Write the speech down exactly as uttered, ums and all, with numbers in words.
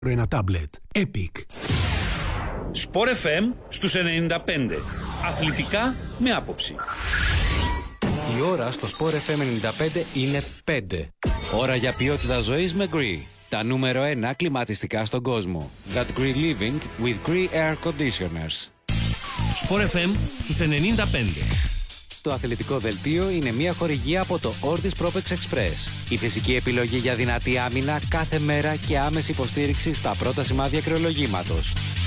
ένα τάμπλετ. Epic. Sport εφ εμ στους ενενήντα πέντε. Αθλητικά με άποψη. Η ώρα στο Sport εφ εμ ενενήντα πέντε είναι πέντε. Ώρα για ποιότητα ζωής με Gree. Τα νούμερο ένα κλιματιστικά στον κόσμο. That Gree Living with Gree Air Conditioners. Sport εφ εμ στους ενενήντα πέντε. Το αθλητικό δελτίο είναι μια χορηγία από το Ortis Propex Express. Η φυσική επιλογή για δυνατή άμυνα κάθε μέρα και άμεση υποστήριξη στα πρώτα σημάδια κρυολογήματος.